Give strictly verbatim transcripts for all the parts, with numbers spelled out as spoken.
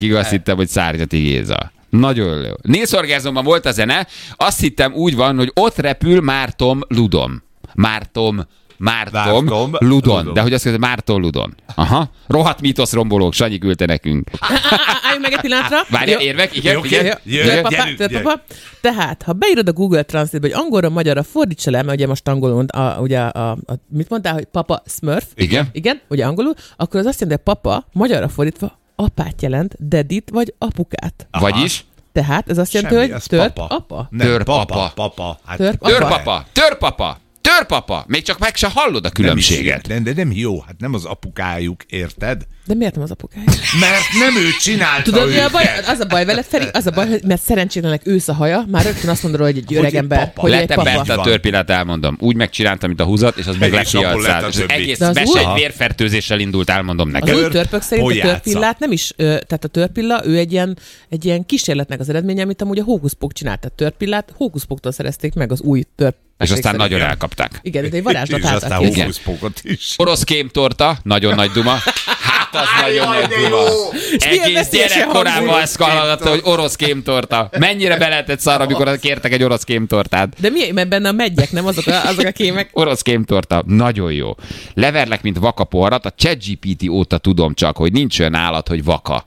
Kik azt hittem, hogy Szárnyati Géza. Nagyon jó. Nélszorgázomban volt a zene, azt hittem úgy van, hogy ott repül Márton Ludon. Márton Márton Ludon. Ludon. De hogy azt mondja, Márton Ludon. Aha. Rohadt mítosz rombolók, Sanyi küldte nekünk. Álljunk meg egy pillanatra. Várja, érvek? Igen, jó, igen. Jó, jó, jó, papa, papa. Tehát, ha beírod a Google Translate-be, hogy angolra, magyarra fordítsa le, mert ugye most angolul, a, ugye a, a, mit mondtál, hogy papa Smurf. Igen. Igen, ugye angolul, akkor az azt jelenti, hogy papa, magyarra fordítva, apát jelent, dedit vagy apukát. Aha. Vagyis? Tehát ez azt jelenti, Semmi, hogy ez tört papa. apa. Nem, Törpapa. papa. Papa. Hát, Törp- Törpapa. Törpapa. Törpapa. Még csak meg se hallod a különbséget. Nem, de nem jó, hát nem az apukájuk, érted? De miért nem az apukája? Mert nem ő csinálta. Tudod, mi a baj? őket. Az a baj veled, Feri, az a baj, hogy mert szerencsétlenek ősz a haja, már rögtön azt mondod, hogy egy öreg egy ember, papa. hogy egy Lettem papa. bent a törpillát, elmondom. Úgy megcsináltam, mint a húzat, és az meg És lefialt abból lett a száll. És az többi. egész De az mese új- egy vérfertőzéssel indult, elmondom Az neked. új törpök szerint a Pojáca. törpillát nem is, ö, tehát a törpilla, ő egy ilyen, egy ilyen kísérletnek az eredménye, amit amúgy a hókuszpok csinált. Tehát törpillát hókuszpoktól szerezték meg az új törp. És aztán nagyon elkapták. Igen, de egy varázslat És aztán által. Igen. hókuszpokot is. Orosz kémtorta, nagyon nagy duma. Hát az nagyon nagy duma. milyen Egész veszélyesen gyerekkorában hangzik. ezt hallgatta, hogy orosz kémtorta. Mennyire be lehetett szarra, amikor kértek egy orosz kémtortát. De mi, mert benne a megyek, nem azok a, azok a kémek? Orosz kémtorta, nagyon jó. Leverlek, mint vaka poharat, a ChatGPT óta tudom csak, hogy nincs olyan állat, hogy vaka.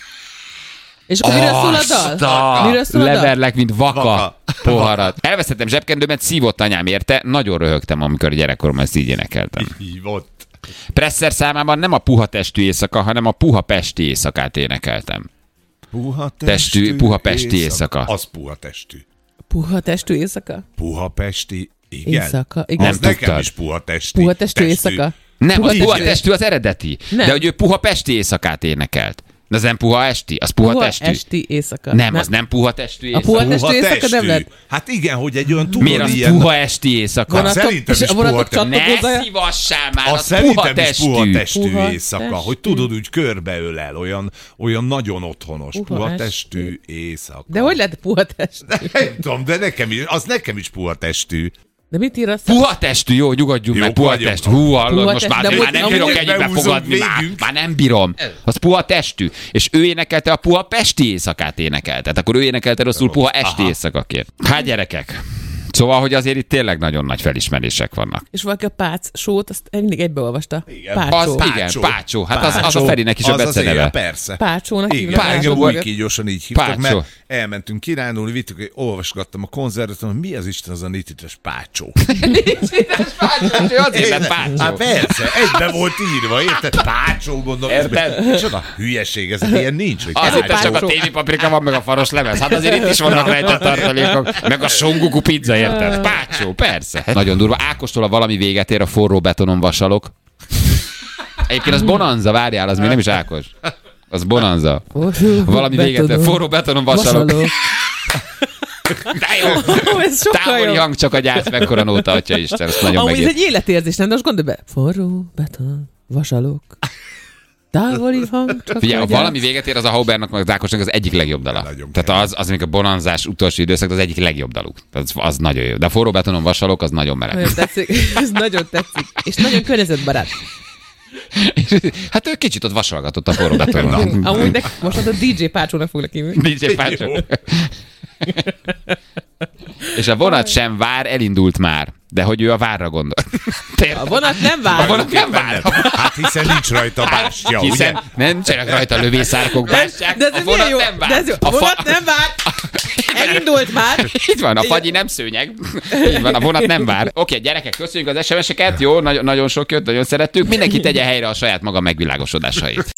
És akkor miről szól a dal? Miről szól a dal? Leverlek, mint vaka, Vaka. poharat. Elvesztettem zsebkendőmet, szívott anyám érte, nagyon röhögtem, amikor a gyerekkoromban ezt így énekeltem. Hívott. Presser számában nem a puha testű éjszaka, hanem a puha pesti éjszakát énekeltem. Puha Testű- puha pesti éjszaka. Az puha testű. Puha testű éjszaka? Puha pesti, igen. Éjszaka, igen. Az Nem nekem tudtad. is puha testi. Puha testű éjszaka? Nem, Puha az puha testű. testű az eredeti. Nem. De hogy ő puha pesti éjszakát énekelt. De az nem puha esti, az puha, Puha testű. esti éjszaka. Nem, az nem puha testű A éjszaka. puha testű éjszaka nem lehet? Hát igen, hogy egy olyan Miért tudod az ilyen... puha esti éjszaka? Vonatok- szerintem és is a vonatok puha Ne csatlakozája? szívassál már, Az az puha szerintem is puha testű. testű Puha éjszaka, testű. hogy tudod, úgy körbeölel, olyan, olyan nagyon otthonos. Puha Puha testű. testű éjszaka. De hogy lehet puha testű? Nem tudom, de nekem is, az nekem is puha testű. De mit ír azt? Puha testű, jó, nyugodjunk meg, Jók puha vagyunk. testű. Hú, hallod, Puha most testű, már, de már amúgy- nem bírok amúgy ennyibe behúzunk fogadni, már, végünk. már nem bírom. Az puha testű. És ő énekelte a puha pesti éjszakát énekelt. Tehát akkor ő énekelte rosszul puha esti Aha. éjszakaként. Hát gyerekek. Szóval, hogy azért itt tényleg nagyon nagy felismerések vannak. És valaki a Pác sót, azt mindig egybeolvasta. Igen. Pácsó. Az, Pácsó. igen, Pácsó. Hát az, az a Pácsó. Ferinek is a Az az beceneve. éjjel, persze. Pácsónak Igen, hívnak. engem Pácsó. úgy kígyósan így hívtak, Pácsó. mert elmentünk kirándulni, vittük, hogy olvasgattam a konzervet, hogy mi az Isten az a nitites Pácsó. Ő azért lett Hát Pácsó. persze, egybe volt írva, érted? Pácsó, mondom. Érted? Micsoda hülyeség, ez ilyen nincs, hogy Azért Pácsó. csak a tévi paprika van, meg a faros lemez. Hát azért itt is vannak rejtett tartalékok. Meg a songuku pizza, érted? Pácsó, persze. Nagyon durva. Ákostól a valami véget ér, a forró betonon vasalok. Egyébként az Bonanza, várjál, az még nem is Ákos. Az Bonanza. Valami véget ér, forró betonon vasalok. Vasalok. De jó. Ó, ez sokkal Távoli jobb. hang csak a gyász, mekkora nóta, atya Isten, ezt nagyon Amúgy ez megért. egy életérzés, nem? De most gondolj be. Forró, beton, vasalok. Távoli hang, csak Figyelj, a ha gyász. valami véget ér, az a Haubernak, meg az Ákosnak az egyik legjobb dala. Nagyon Tehát kemény. az, az, amikor a bonanzás utolsó időszak, az egyik legjobb daluk. Tehát az, az nagyon jó. De a forró betonon vasalok, az nagyon meleg. Nagyon tetszik. Ez nagyon tetszik. És nagyon környezetbarát. Hát ő kicsit ott vasalgatott a forró betonon. Amúgy de most az a dé dzsé Pácsónak foglak hívni. dé dzsé Pácsó. És a vonat sem vár, elindult már. De hogy ő a várra gondol. A vonat nem vár. A vonat nem vár. Hát hiszen nincs rajta bástya, Hiszen ugye? nem csenek rajta lövészárkok, bástyák. De ez A milyen vonat jó. nem vár. De ez jó. A fa- vonat nem vár. Elindult már. Itt van, a fagyi nem szőnyeg. Így van, a vonat nem vár. Oké, gyerekek, köszönjük az es em es-eket. Jó, nagyon, nagyon sok jött, nagyon szerettük. Mindenki tegye helyre a saját maga megvilágosodásait.